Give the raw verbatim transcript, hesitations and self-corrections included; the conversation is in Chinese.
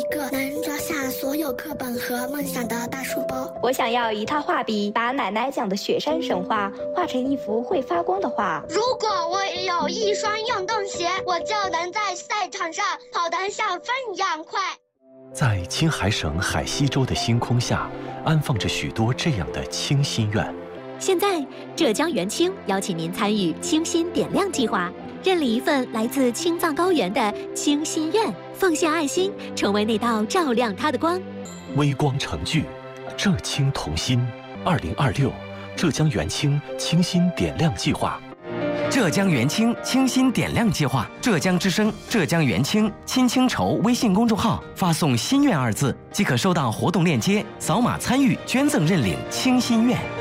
个能装下所有课本和梦想的大书包。 我想要一套画笔，把奶奶讲的雪山神话画成一幅会发光的画。 如果我也有一双运动鞋，我就能在赛场上跑得像风一样快。 在青海省海西州的星空下，安放着许多这样的清心愿。 现在，浙江元清邀请您参与清心点亮计划，认领一份来自青藏高原的清心愿，奉献爱心，成为那道照亮它的光。 微光成炬，浙青同心。二零二六，浙江元清清心点亮计划。 浙江元清清心点亮计划，浙江之声、浙江元清亲清筹微信公众号发送“心愿”二字，即可收到活动链接，扫码参与捐赠认领清心愿。